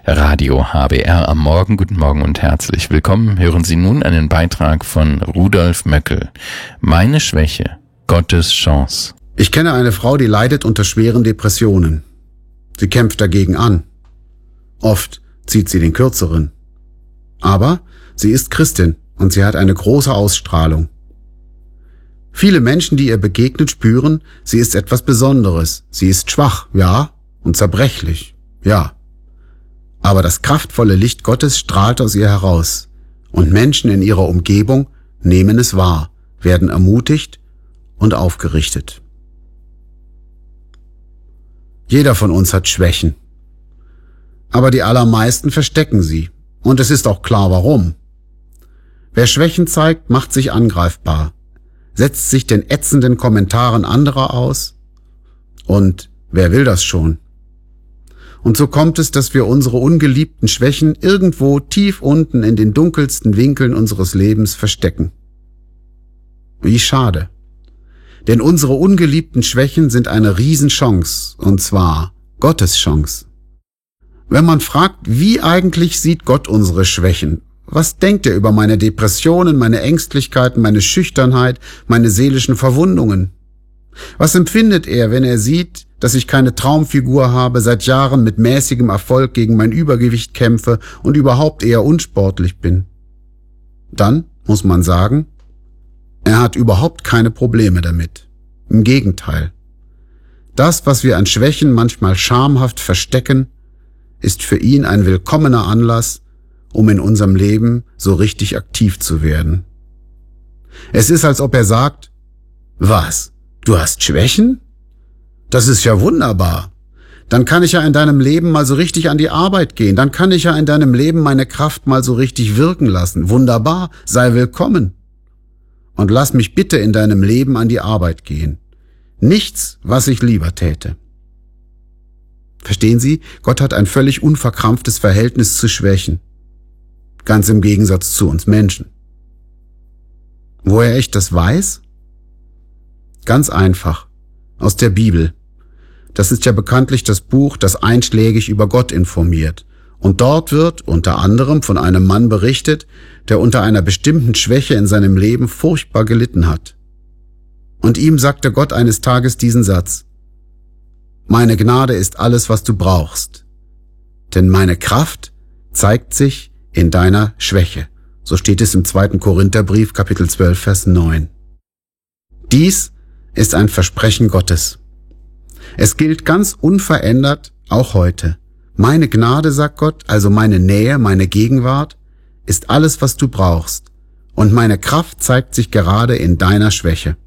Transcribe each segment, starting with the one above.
Radio HBR am Morgen. Guten Morgen und herzlich willkommen. Hören Sie nun einen Beitrag von Rudolf Möckel. Meine Schwäche, Gottes Chance. Ich kenne eine Frau, die leidet unter schweren Depressionen. Sie kämpft dagegen an. Oft zieht sie den Kürzeren. Aber sie ist Christin und sie hat eine große Ausstrahlung. Viele Menschen, die ihr begegnen, spüren, sie ist etwas Besonderes. Sie ist schwach, ja, und zerbrechlich, ja. Aber das kraftvolle Licht Gottes strahlt aus ihr heraus. Und Menschen in ihrer Umgebung nehmen es wahr, werden ermutigt und aufgerichtet. Jeder von uns hat Schwächen. Aber die allermeisten verstecken sie. Und es ist auch klar, warum. Wer Schwächen zeigt, macht sich angreifbar, setzt sich den ätzenden Kommentaren anderer aus. Und wer will das schon? Und so kommt es, dass wir unsere ungeliebten Schwächen irgendwo tief unten in den dunkelsten Winkeln unseres Lebens verstecken. Wie schade. Denn unsere ungeliebten Schwächen sind eine Riesenchance, und zwar Gottes Chance. Wenn man fragt, wie eigentlich sieht Gott unsere Schwächen? Was denkt er über meine Depressionen, meine Ängstlichkeiten, meine Schüchternheit, meine seelischen Verwundungen? Was empfindet er, wenn er sieht, dass ich keine Traumfigur habe, seit Jahren mit mäßigem Erfolg gegen mein Übergewicht kämpfe und überhaupt eher unsportlich bin? Dann muss man sagen, er hat überhaupt keine Probleme damit. Im Gegenteil. Das, was wir an Schwächen manchmal schamhaft verstecken, ist für ihn ein willkommener Anlass, um in unserem Leben so richtig aktiv zu werden. Es ist, als ob er sagt, was, du hast Schwächen? Das ist ja wunderbar. Dann kann ich ja in deinem Leben mal so richtig an die Arbeit gehen. Dann kann ich ja in deinem Leben meine Kraft mal so richtig wirken lassen. Wunderbar, sei willkommen. Und lass mich bitte in deinem Leben an die Arbeit gehen. Nichts, was ich lieber täte. Verstehen Sie, Gott hat ein völlig unverkrampftes Verhältnis zu Schwächen. Ganz im Gegensatz zu uns Menschen. Woher ich das weiß? Ganz einfach. Aus der Bibel. Das ist ja bekanntlich das Buch, das einschlägig über Gott informiert. Und dort wird unter anderem von einem Mann berichtet, der unter einer bestimmten Schwäche in seinem Leben furchtbar gelitten hat. Und ihm sagte Gott eines Tages diesen Satz: Meine Gnade ist alles, was du brauchst. Denn meine Kraft zeigt sich in deiner Schwäche. So steht es im 2. Korintherbrief, Kapitel 12, Vers 9. Dies ist ein Versprechen Gottes. Es gilt ganz unverändert auch heute. Meine Gnade, sagt Gott, also meine Nähe, meine Gegenwart, ist alles, was du brauchst. Und meine Kraft zeigt sich gerade in deiner Schwäche.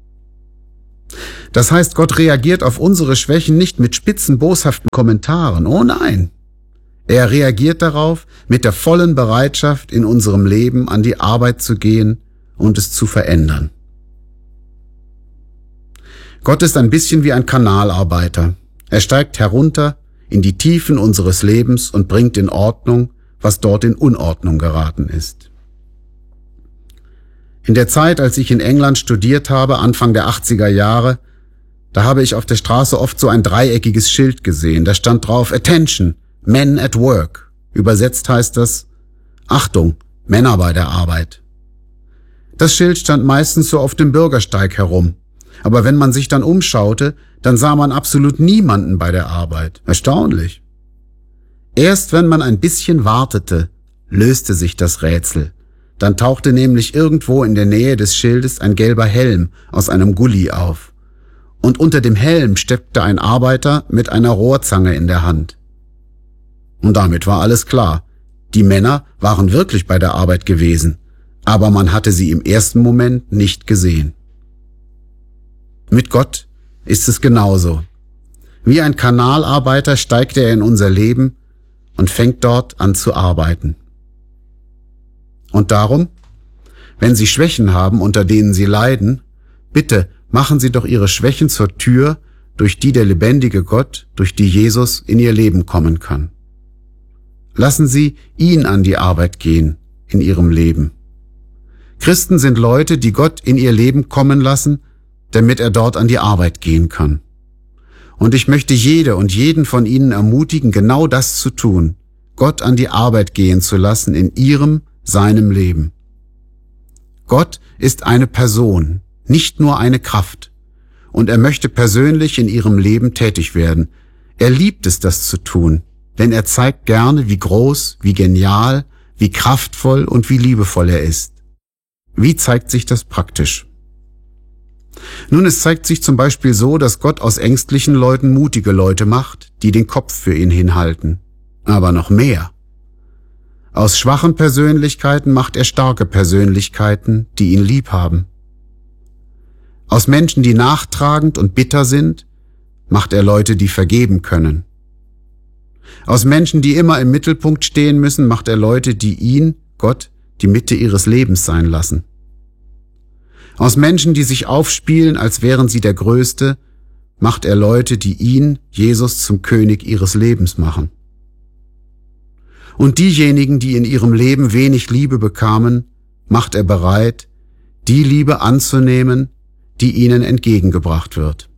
Das heißt, Gott reagiert auf unsere Schwächen nicht mit spitzen, boshaften Kommentaren. Oh nein! Er reagiert darauf mit der vollen Bereitschaft, in unserem Leben an die Arbeit zu gehen und es zu verändern. Gott ist ein bisschen wie ein Kanalarbeiter. Er steigt herunter in die Tiefen unseres Lebens und bringt in Ordnung, was dort in Unordnung geraten ist. In der Zeit, als ich in England studiert habe, Anfang der 80er Jahre, da habe ich auf der Straße oft so ein dreieckiges Schild gesehen. Da stand drauf: Attention, Men at Work. Übersetzt heißt das: Achtung, Männer bei der Arbeit. Das Schild stand meistens so auf dem Bürgersteig herum. Aber wenn man sich dann umschaute, dann sah man absolut niemanden bei der Arbeit. Erstaunlich. Erst wenn man ein bisschen wartete, löste sich das Rätsel. Dann tauchte nämlich irgendwo in der Nähe des Schildes ein gelber Helm aus einem Gully auf. Und unter dem Helm steckte ein Arbeiter mit einer Rohrzange in der Hand. Und damit war alles klar. Die Männer waren wirklich bei der Arbeit gewesen, aber man hatte sie im ersten Moment nicht gesehen. Mit Gott ist es genauso. Wie ein Kanalarbeiter steigt er in unser Leben und fängt dort an zu arbeiten. Und darum, wenn Sie Schwächen haben, unter denen Sie leiden, bitte machen Sie doch Ihre Schwächen zur Tür, durch die der lebendige Gott, durch die Jesus in Ihr Leben kommen kann. Lassen Sie ihn an die Arbeit gehen in Ihrem Leben. Christen sind Leute, die Gott in ihr Leben kommen lassen, damit er dort an die Arbeit gehen kann. Und ich möchte jede und jeden von Ihnen ermutigen, genau das zu tun. Gott an die Arbeit gehen zu lassen in seinem Leben. Gott ist eine Person, nicht nur eine Kraft. Und er möchte persönlich in ihrem Leben tätig werden. Er liebt es, das zu tun, denn er zeigt gerne, wie groß, wie genial, wie kraftvoll und wie liebevoll er ist. Wie zeigt sich das praktisch? Nun, es zeigt sich zum Beispiel so, dass Gott aus ängstlichen Leuten mutige Leute macht, die den Kopf für ihn hinhalten. Aber noch mehr. Aus schwachen Persönlichkeiten macht er starke Persönlichkeiten, die ihn lieb haben. Aus Menschen, die nachtragend und bitter sind, macht er Leute, die vergeben können. Aus Menschen, die immer im Mittelpunkt stehen müssen, macht er Leute, die ihn, Gott, die Mitte ihres Lebens sein lassen. Aus Menschen, die sich aufspielen, als wären sie der Größte, macht er Leute, die ihn, Jesus, zum König ihres Lebens machen. Und diejenigen, die in ihrem Leben wenig Liebe bekamen, macht er bereit, die Liebe anzunehmen, die ihnen entgegengebracht wird.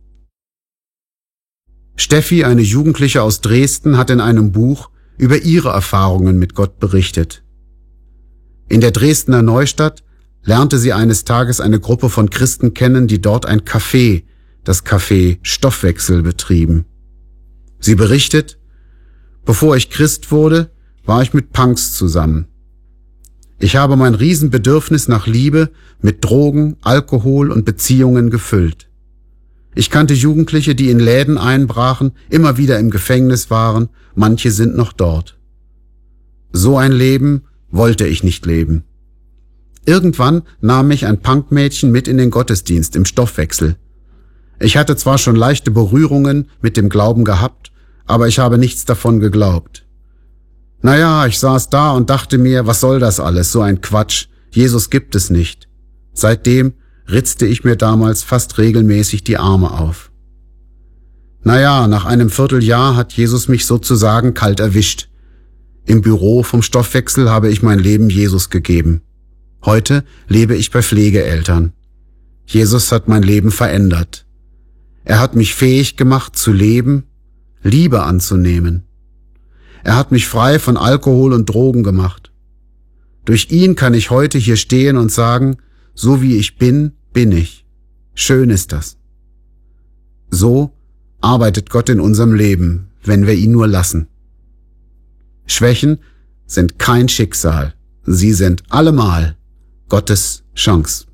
Steffi, eine Jugendliche aus Dresden, hat in einem Buch über ihre Erfahrungen mit Gott berichtet. In der Dresdner Neustadt lernte sie eines Tages eine Gruppe von Christen kennen, die dort ein Café, das Café Stoffwechsel, betrieben. Sie berichtet: Bevor ich Christ wurde, war ich mit Punks zusammen. Ich habe mein Riesenbedürfnis nach Liebe mit Drogen, Alkohol und Beziehungen gefüllt. Ich kannte Jugendliche, die in Läden einbrachen, immer wieder im Gefängnis waren, manche sind noch dort. So ein Leben wollte ich nicht leben. Irgendwann nahm mich ein Punkmädchen mit in den Gottesdienst im Stoffwechsel. Ich hatte zwar schon leichte Berührungen mit dem Glauben gehabt, aber ich habe nichts davon geglaubt. Naja, ich saß da und dachte mir, was soll das alles, so ein Quatsch, Jesus gibt es nicht. Seitdem ritzte ich mir damals fast regelmäßig die Arme auf. Naja, nach einem Vierteljahr hat Jesus mich sozusagen kalt erwischt. Im Büro vom Stoffwechsel habe ich mein Leben Jesus gegeben. Heute lebe ich bei Pflegeeltern. Jesus hat mein Leben verändert. Er hat mich fähig gemacht zu leben, Liebe anzunehmen. Er hat mich frei von Alkohol und Drogen gemacht. Durch ihn kann ich heute hier stehen und sagen, so wie ich bin, bin ich. Schön ist das. So arbeitet Gott in unserem Leben, wenn wir ihn nur lassen. Schwächen sind kein Schicksal. Sie sind allemal Gottes Chance.